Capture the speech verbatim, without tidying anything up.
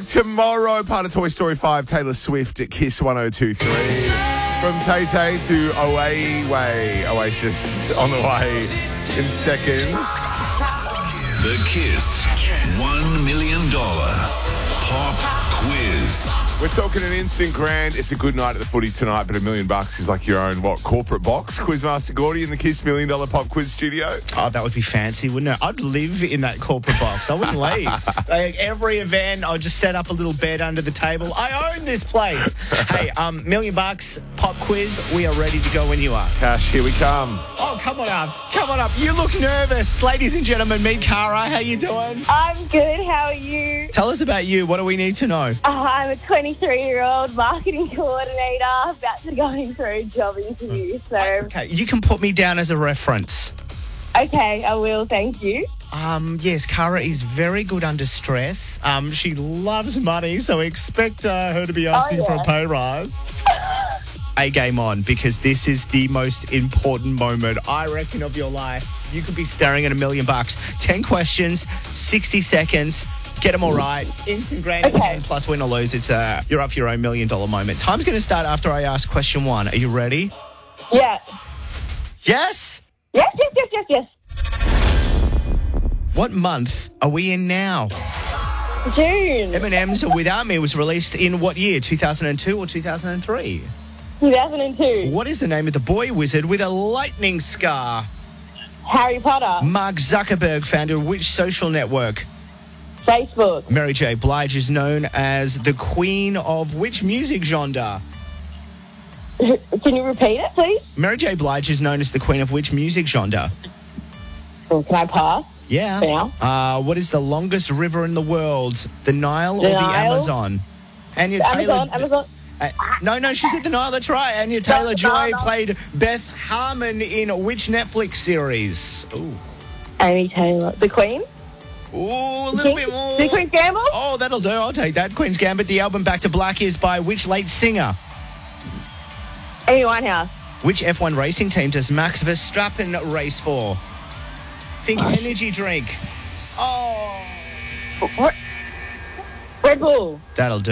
tomorrow, part of Toy Story five, Taylor Swift at Kiss one oh two point three. From Tay Tay to Away Way, Oasis on the way in seconds. The Kiss one million dollars Pop Quiz. We're talking an instant grand. It's a good night at the footy tonight, but a million bucks is like your own, what, corporate box? Quizmaster Gordy in the Kiss Million Dollar Pop Quiz Studio. Oh, that would be fancy, wouldn't it? I'd live in that corporate box. I wouldn't leave. Like, every event, I'd just set up a little bed under the table. I own this place. Hey, um, million bucks, pop quiz. We are ready to go when you are. Cash, here we come. Oh, come on up. Come on up. You look nervous. Ladies and gentlemen, meet Cara. How you doing? I'm good. How are you? Tell us about you. What do we need to know? Uh, I'm a twenty-three-year-old marketing coordinator about to go through a job interview. So, Okay, you can put me down as a reference. okay, I will. Thank you. Um, yes, Cara is very good under stress. Um, she loves money, so expect uh, her to be asking Oh, for yeah. a pay rise. A game on, because this is the most important moment, I reckon, of your life. You could be staring at a million bucks. Ten questions, sixty seconds. Get them all right. Instant grand Okay. and plus win or lose. It's uh, you're up for your own million dollar moment. Time's going to start after I ask question one. Are you ready? Yeah. Yes. Yes, yes, yes, yes, yes. What month are we in now? June M and M's Without Me was released in what year? two thousand two or two thousand three? two thousand two. What is the name of the boy wizard with a lightning scar? Harry Potter. Mark Zuckerberg founded which social network? Facebook. Mary J. Blige is known as the queen of which music genre? Can you repeat it, please? Mary J. Blige is known as the queen of which music genre? Or can I pass? Yeah. Yeah. Uh, what is the longest river in the world? The Nile or The the Nile? Amazon? Anya Taylor. Amazon, Amazon. Uh, no, no, she said the Nile. That's right. Anya Taylor Joy no, no. played Beth Harmon in which Netflix series? Ooh, Amy Taylor. The Queen? Ooh, a little King- bit more. The Queen's Gamble? Oh, that'll do. I'll take that. Queen's Gambit. The album Back to Black is by which late singer? Amy Winehouse. Which F one racing team does Max Verstappen race for? Think energy drink. Oh, Red Bull. that'll do.